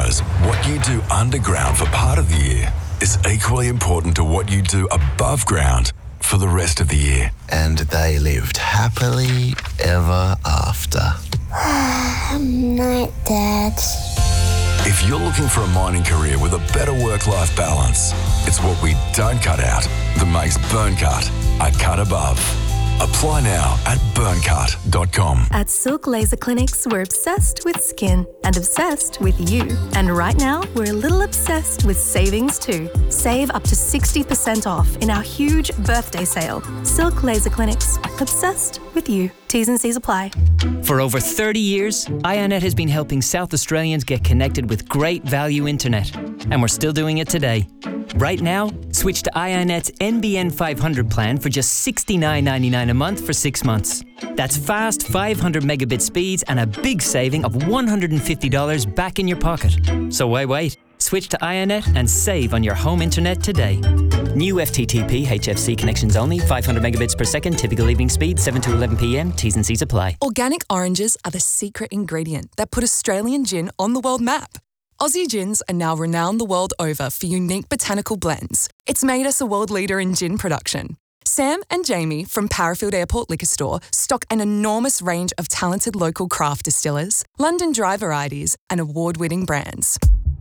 knows what you do underground for part of the year is equally important to what you do above ground for the rest of the year. And they lived happily ever after. Night, Dad. If you're looking for a mining career with a better work-life balance, it's what we don't cut out that makes Burncut a cut above. Apply now at burncut.com. At Silk Laser Clinics, we're obsessed with skin and obsessed with you. And right now, we're a little obsessed with savings too. Save up to 60% off in our huge birthday sale. Silk Laser Clinics, obsessed with you. T's and C's apply. For over 30 years, IONET has been helping South Australians get connected with great value internet. And we're still doing it today. Right now, switch to IONET's NBN 500 plan for just $69.99 a month for 6 months. That's fast 500 megabit speeds and a big saving of $150 back in your pocket. So why wait? Switch to IONET and save on your home internet today. New FTTP HFC connections only, 500 megabits per second, typical evening speed, 7 to 11 p.m, T's and C's apply. Organic oranges are the secret ingredient that put Australian gin on the world map. Aussie gins are now renowned the world over for unique botanical blends. It's made us a world leader in gin production. Sam and Jamie from Parafield Airport Liquor Store stock an enormous range of talented local craft distillers, London dry varieties, and award-winning brands.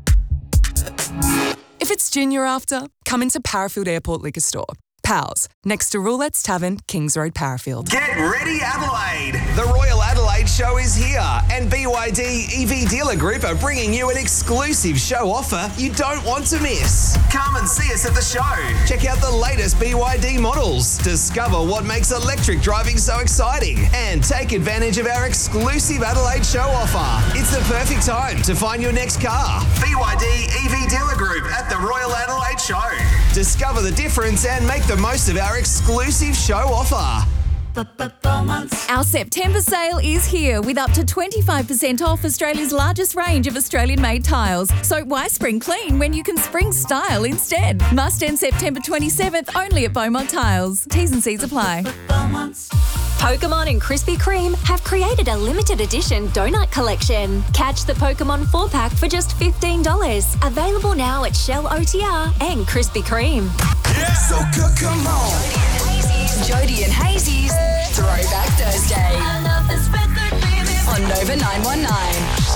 If it's gin you're after, come into Parafield Airport Liquor Store. Pals, next to Roulette's Tavern, Kings Road, Parafield. Get ready, Adelaide! The Royal Adelaide Show is here, and BYD EV Dealer Group are bringing you an exclusive show offer you don't want to miss. Come and see us at the show. Check out the latest BYD models, discover what makes electric driving so exciting, and take advantage of our exclusive Adelaide Show offer. It's the perfect time to find your next car. BYD EV Dealer Group at the Royal Adelaide Show. Discover the difference and make the most of our exclusive show offer. Our September sale is here with up to 25% off Australia's largest range of Australian-made tiles. So why spring clean when you can spring style instead? Must end September 27th only at Beaumont Tiles. T's and C's apply. Pokemon and Krispy Kreme have created a limited edition donut collection. Catch the Pokemon 4-pack for just $15. Available now at Shell OTR and Krispy Kreme. Yeah. So come on. Jody and Hazy's Throwback Thursday on Nova 919.